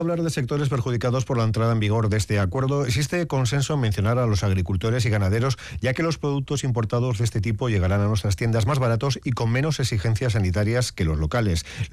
Hablar de sectores perjudicados por la entrada en vigor de este acuerdo, existe consenso en mencionar a los agricultores y ganaderos, ya que los productos importados de este tipo llegarán a nuestras tiendas más baratos y con menos exigencias sanitarias que los locales.